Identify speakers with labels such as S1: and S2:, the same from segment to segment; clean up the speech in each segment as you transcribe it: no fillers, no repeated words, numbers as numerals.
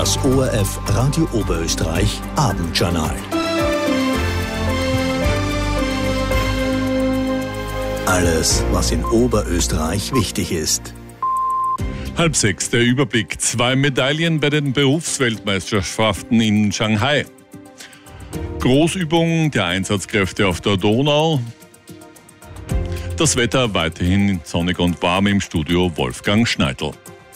S1: Das ORF Radio Oberösterreich Abendjournal. Alles, was in Oberösterreich wichtig ist.
S2: 5:30, der Überblick. 2 Medaillen bei den Berufsweltmeisterschaften in Shanghai. Großübung der Einsatzkräfte auf der Donau. Das Wetter weiterhin sonnig und warm, im Studio Wolfgang Schneidl.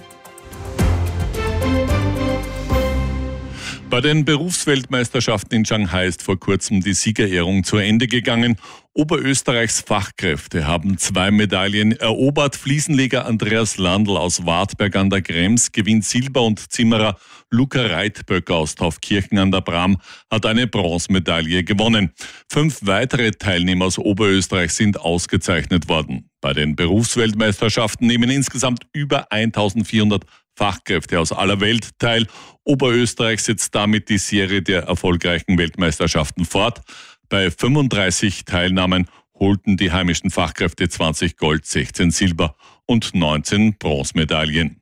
S2: Bei den Berufsweltmeisterschaften in Shanghai ist vor kurzem die Siegerehrung zu Ende gegangen. Oberösterreichs Fachkräfte haben 2 Medaillen erobert. Fliesenleger Andreas Landl aus Wartberg an der Krems gewinnt Silber und Zimmerer Luca Reitböcker aus Taufkirchen an der Bram hat eine Bronzemedaille gewonnen. 5 weitere Teilnehmer aus Oberösterreich sind ausgezeichnet worden. Bei den Berufsweltmeisterschaften nehmen insgesamt über 1400 Fachkräfte aus aller Welt teil. Oberösterreich setzt damit die Serie der erfolgreichen Weltmeisterschaften fort. Bei 35 Teilnahmen holten die heimischen Fachkräfte 20 Gold, 16 Silber und 19 Bronzemedaillen.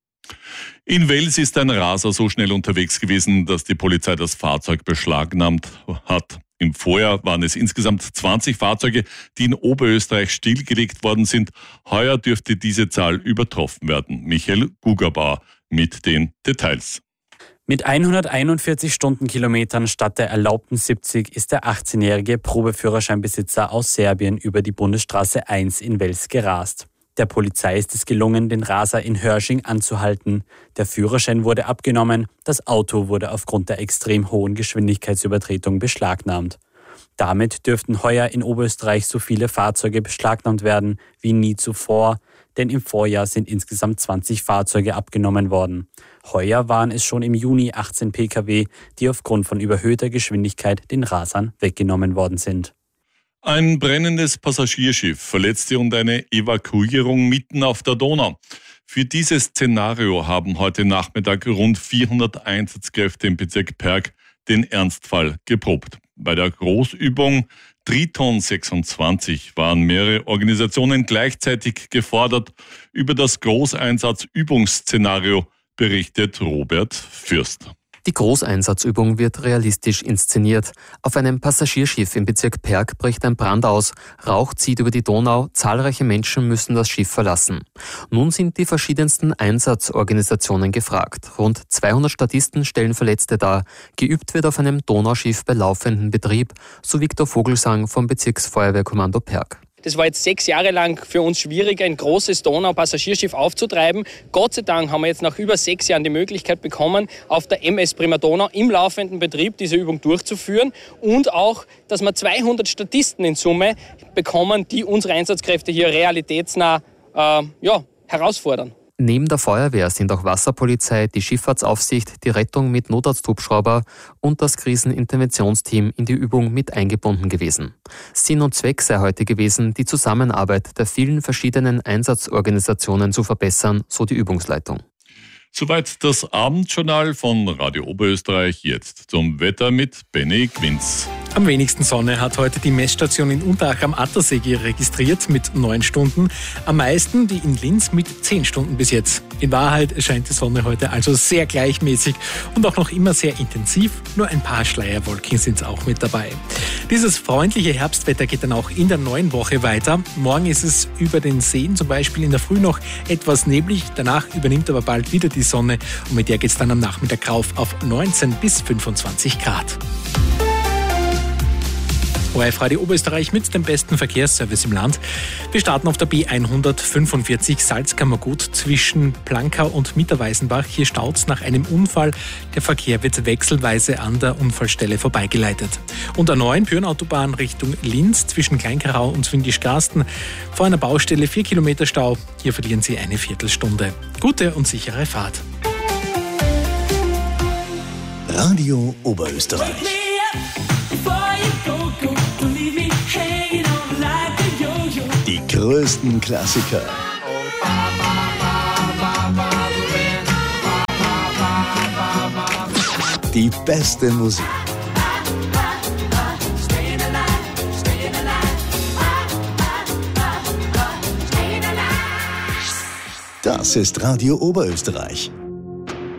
S2: In Wels ist ein Raser so schnell unterwegs gewesen, dass die Polizei das Fahrzeug beschlagnahmt hat. Im Vorjahr waren es insgesamt 20 Fahrzeuge, die in Oberösterreich stillgelegt worden sind. Heuer dürfte diese Zahl übertroffen werden. Michael Gugerbauer mit den Details.
S3: Mit 141 Stundenkilometern statt der erlaubten 70 ist der 18-jährige Probeführerscheinbesitzer aus Serbien über die Bundesstraße 1 in Wels gerast. Der Polizei ist es gelungen, den Raser in Hörsching anzuhalten. Der Führerschein wurde abgenommen, das Auto wurde aufgrund der extrem hohen Geschwindigkeitsübertretung beschlagnahmt. Damit dürften heuer in Oberösterreich so viele Fahrzeuge beschlagnahmt werden wie nie zuvor, denn im Vorjahr sind insgesamt 20 Fahrzeuge abgenommen worden. Heuer waren es schon im Juni 18 Pkw, die aufgrund von überhöhter Geschwindigkeit den Rasern weggenommen worden sind.
S2: Ein brennendes Passagierschiff, Verletzte und eine Evakuierung mitten auf der Donau. Für dieses Szenario haben heute Nachmittag rund 400 Einsatzkräfte im Bezirk Perg den Ernstfall geprobt. Bei der Großübung Triton 26 waren mehrere Organisationen gleichzeitig gefordert. Über das Großeinsatzübungsszenario berichtet Robert Fürst.
S4: Die Großeinsatzübung wird realistisch inszeniert. Auf einem Passagierschiff im Bezirk Perg bricht ein Brand aus. Rauch zieht über die Donau. Zahlreiche Menschen müssen das Schiff verlassen. Nun sind die verschiedensten Einsatzorganisationen gefragt. Rund 200 Statisten stellen Verletzte dar. Geübt wird auf einem Donauschiff bei laufendem Betrieb, so Viktor Vogelsang vom Bezirksfeuerwehrkommando Perg.
S5: Das war jetzt 6 Jahre lang für uns schwierig, ein großes Donau-Passagierschiff aufzutreiben. Gott sei Dank haben wir jetzt nach über 6 Jahren die Möglichkeit bekommen, auf der MS Prima Donau im laufenden Betrieb diese Übung durchzuführen und auch, dass wir 200 Statisten in Summe bekommen, die unsere Einsatzkräfte hier realitätsnah herausfordern.
S4: Neben der Feuerwehr sind auch Wasserpolizei, die Schifffahrtsaufsicht, die Rettung mit Notarzthubschrauber und das Kriseninterventionsteam in die Übung mit eingebunden gewesen. Sinn und Zweck sei heute gewesen, die Zusammenarbeit der vielen verschiedenen Einsatzorganisationen zu verbessern, so die Übungsleitung.
S2: Soweit das Abendjournal von Radio Oberösterreich. Jetzt zum Wetter mit Benny Quinz.
S6: Am wenigsten Sonne hat heute die Messstation in Unterach am Attersee registriert mit 9 Stunden. Am meisten die in Linz mit 10 Stunden bis jetzt. In Wahrheit scheint die Sonne heute also sehr gleichmäßig und auch noch immer sehr intensiv. Nur ein paar Schleierwolken sind auch mit dabei. Dieses freundliche Herbstwetter geht dann auch in der neuen Woche weiter. Morgen ist es über den Seen zum Beispiel in der Früh noch etwas neblig. Danach übernimmt aber bald wieder die Sonne und mit der geht es dann am Nachmittag rauf auf 19 bis 25 Grad. ORF Radio Oberösterreich mit dem besten Verkehrsservice im Land. Wir starten auf der B145 Salzkammergut zwischen Plankau und Mitterweisenbach. Hier staut's nach einem Unfall. Der Verkehr wird wechselweise an der Unfallstelle vorbeigeleitet. Und der neuen Pürnautobahn Richtung Linz zwischen Kleinkarau und Windischgarsten. Vor einer Baustelle 4 Kilometer Stau. Hier verlieren Sie eine Viertelstunde. Gute und sichere Fahrt.
S1: Radio Oberösterreich. Die größten Klassiker. Die beste Musik. Das ist Radio Oberösterreich.